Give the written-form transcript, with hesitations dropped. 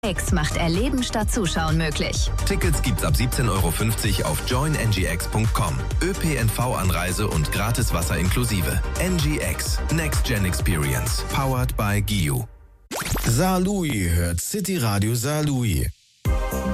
X macht Erleben statt Zuschauen möglich. Tickets gibt's ab 17,50 € auf joinngx.com. ÖPNV-Anreise und gratis Wasser inklusive. NGX. Next Gen Experience. Powered by GIU. Saarlouis hört City Radio Saarlouis.